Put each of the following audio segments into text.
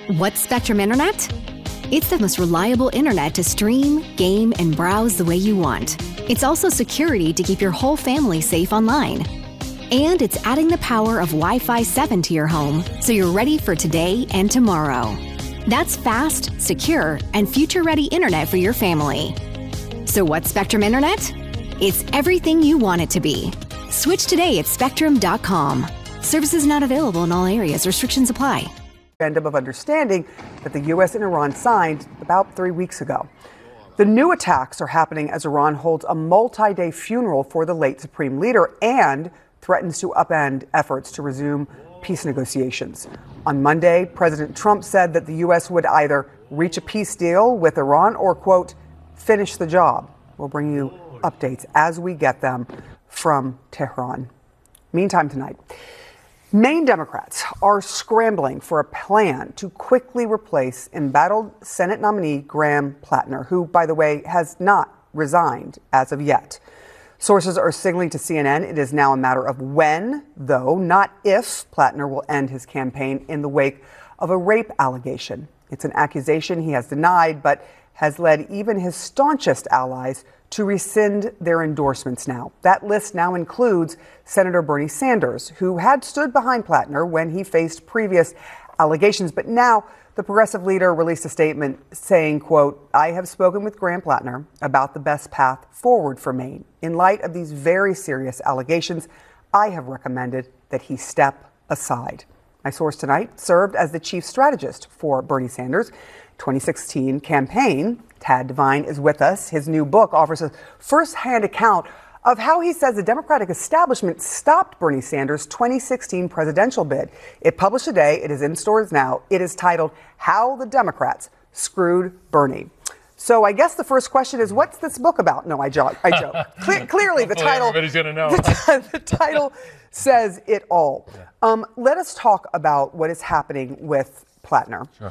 What's Spectrum Internet? It's the most reliable internet to stream, game, and browse the way you want. It's also security to keep your whole family safe online. And it's adding the power of Wi-Fi 7 to your home so you're ready for today and tomorrow. That's fast, secure, and future-ready internet for your family. So what's Spectrum Internet? It's everything you want it to be. Switch today at spectrum.com. Services not available in all areas. Restrictions apply. Memorandum of understanding that the U.S. and Iran signed about 3 weeks ago. The new attacks are happening as Iran holds a multi-day funeral for the late supreme leader and threatens to upend efforts to resume peace negotiations. On Monday, President Trump said that the U.S. would either reach a peace deal with Iran or, quote, finish the job. We'll bring you updates as we get them from Tehran. Meantime tonight, Maine Democrats are scrambling for a plan to quickly replace embattled Senate nominee Graham Plattner, who, by the way, has not resigned as of yet. Sources are signaling to CNN it is now a matter of when, though, not if, Plattner will end his campaign in the wake of a rape allegation. It's an accusation he has denied, but has led even his staunchest allies to rescind their endorsements now. That list now includes Senator Bernie Sanders, who had stood behind Plattner when he faced previous allegations. But now the progressive leader released a statement saying, quote, I have spoken with Graham Plattner about the best path forward for Maine. In light of these very serious allegations, I have recommended that he step aside. My source tonight served as the chief strategist for Bernie Sanders' 2016 campaign. Tad Devine is with us. His new book offers a first-hand account of how he says the Democratic establishment stopped Bernie Sanders' 2016 presidential bid. It published today. It is in stores now. It is titled How the Democrats Screwed Bernie. So I guess the first question is, what's this book about? No, I joke. Clearly, the title. Everybody's going to know. The title says it all. Yeah. Let us talk about what is happening with Plattner. Sure.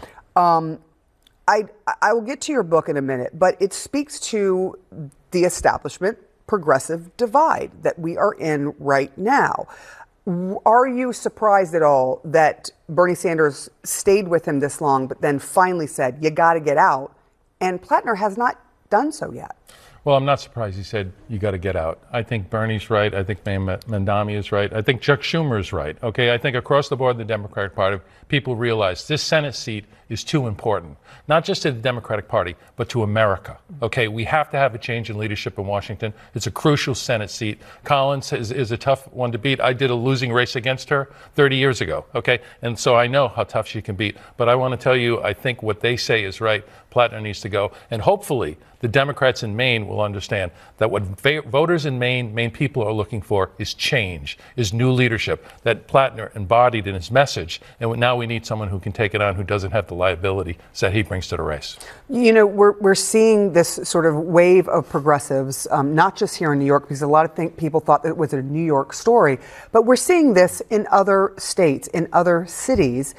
I will get to your book in a minute, but it speaks to the establishment progressive divide that we are in right now. Are you surprised at all that Bernie Sanders stayed with him this long, but then finally said, you got to get out, and Plattner has not done so yet? Well, I'm not surprised he said, you got to get out. I think Bernie's right. I think Mamdani is right. I think Chuck Schumer is right. Okay, I think across the board, the Democratic Party, people realize this Senate seat is too important, not just to the Democratic Party, but to America. Okay, we have to have a change in leadership in Washington. It's a crucial Senate seat. Collins is a tough one to beat. I did a losing race against her 30 years ago. Okay, and so I know how tough she can beat. But I want to tell you, I think what they say is right. Plattner needs to go. And hopefully, the Democrats in Maine will understand that what voters in Maine people are looking for is change, is new leadership that Plattner embodied in his message. And now we need someone who can take it on, who doesn't have the liability that he brings to the race. You know, we're seeing this sort of wave of progressives, not just here in New York, because a lot of people thought that it was a New York story, but we're seeing this in other states, in other cities.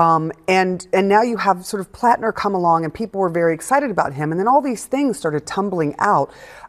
And now you have sort of Plattner come along, and people were very excited about him. And then all these things started tumbling out.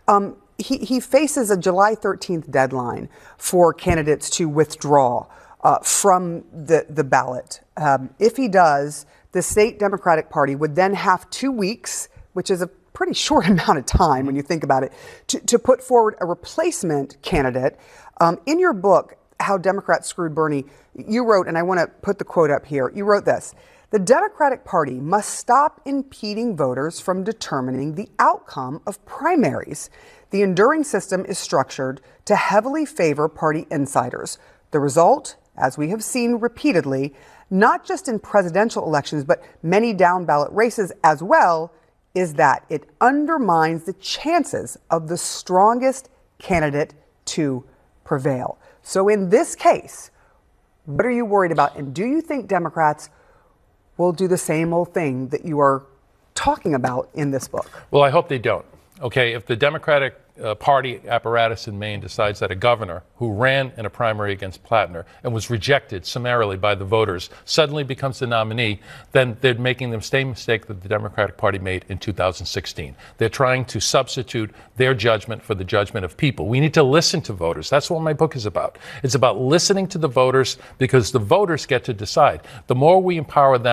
He faces a July 13th deadline for candidates to withdraw from the ballot. If he does, the state Democratic Party would then have 2 weeks, which is a pretty short amount of time when you think about it, to put forward a replacement candidate. In your book, How Democrats Screwed Bernie, you wrote, and I want to put the quote up here, you wrote this: the Democratic Party must stop impeding voters from determining the outcome of primaries. The enduring system is structured to heavily favor party insiders. The result, as we have seen repeatedly, not just in presidential elections, but many down-ballot races as well, is that it undermines the chances of the strongest candidate to prevail. So in this case, what are you worried about? And do you think Democrats will do the same old thing that you are talking about in this book? Well, I hope they don't. Okay, if the Democratic Party apparatus in Maine decides that a governor who ran in a primary against Plattner and was rejected summarily by the voters suddenly becomes the nominee, then they're making the same mistake that the Democratic Party made in 2016. They're trying to substitute their judgment for the judgment of people. We need to listen to voters. That's what my book is about. It's about listening to the voters, because the voters get to decide. The more we empower them,